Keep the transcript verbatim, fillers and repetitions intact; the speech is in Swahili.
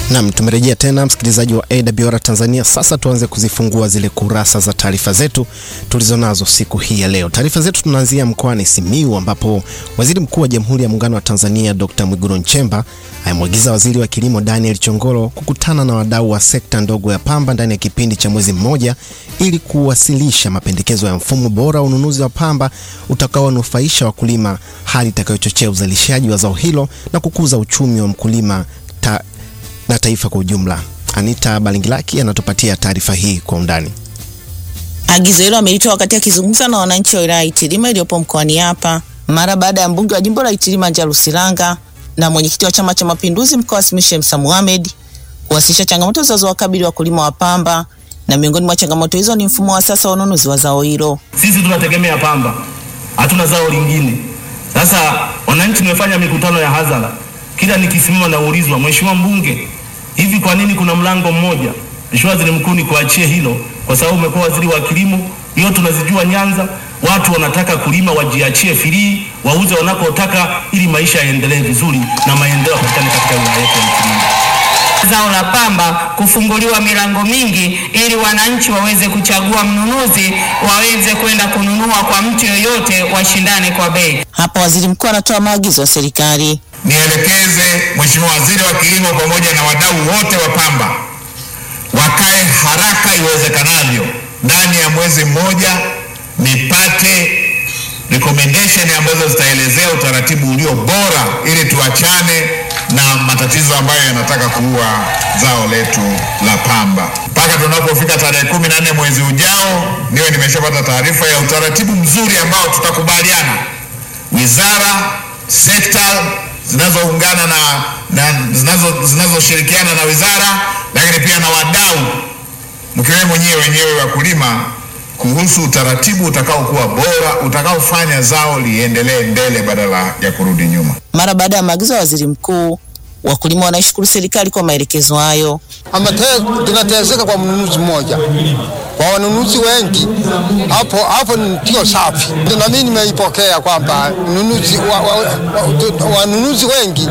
Naam, tumerejea tena msikilizaji wa A W R Tanzania. Sasa tuanze kuzifungua zile kurasa za taarifa zetu tulizonazo siku hii ya leo. Taarifa zetu tunaanzia mkoani Simiyu ambapo Waziri Mkuu wa Jamhuri ya Muungano wa Tanzania Doctor Mwigulu Nchemba amemwagiza Waziri wa Kilimo Daniel Chongolo kukutana na wadau wa sekta ndogo ya pamba ndani ya kipindi cha mwezi mmoja ili kuwasilisha mapendekezo ya mfumo bora wa ununuzi wa pamba utakaonufaisha wakulima, hali itakayochochea uzalishaji wa zao hilo na kukuza uchumi wa mkulima ta na taifa kwa ujumla. Anita Balingilaki anatupatia taarifa hii kwa undani. Agizo hilo amelitoa wakati akizungumza na wananchi wa wilaya Itilima iliyopo mkoani hapa mara baada ya mbunge wa jimbo la Itilima Njalu Silanga na mwenyekiti wa Chama cha Mapinduzi mkoa wa Simiyu Shemsa Mohamed kuwasilisha changamoto zinazowakabili wakulima wa pamba, na miongoni mwa changamoto hizo ni mfumo wa sasa wa ununuzi wa zao hilo. Sisi tunategemea pamba, hatuna zao lingine. Sasa wananchi wamefanya mikutano ya hadhara, kila nikisimama na ulizwa, mheshimiwa mbunge, hivi kwa nini kuna mlango mmoja? Mheshimiwa Waziri Mkuu, ni kuachie hilo kwa sababu umekuwa waziri wa kilimo, hiyo tunazijua Nyanza, watu wanataka kulima wajiachie free, wauze wanakotaka ili maisha yaendelee vizuri na maendeleo katika katika wilaya yetu ya Itilima. Zao la pamba kufunguliwa milango mingi ili wananchi waweze kuchagua mnunuzi, waweze kwenda kununua kwa mtu yoyote, washindane kwa bei. Hapa Waziri Mkuu anatoa maagizo ya serikali. Nielekeze Mheshimiwa Waziri wa Kilimo pamoja na wadau wote wa pamba wakae haraka iwezekanavyo ndani ya mwezi mmoja nipate recommendation ambazo zitaelezea utaratibu ulio bora ili tuachane na matatizo ambayo yanataka kuua zao letu la pamba. Mpaka tunapofika tarehe kumi na nne mwezi ujao niwe nimeshapata taarifa ya utaratibu mzuri ambao tutakubaliana wizara, sekta zinazoungana na, na zinazo zinazoshirikiana na wizara, lakini pia na wadau mkiwemo wenyewe wenyewe wakulima, kuhusu utaratibu utakaokuwa bora, utakaofanya zao liendelee mbele badala ya kurudi nyuma. Mara baada ya maagizo ya Waziri Mkuu, wakulima wanaishukuru serikali kwa maelekezo hayo. Tunateseka kwa mnunuzi mmoja, kwa wanunuzi wengi hapo hapo ndio safi. Na mimi nimeipokea kwamba wanunuzi wa, wa, wa, wanunuzi wengi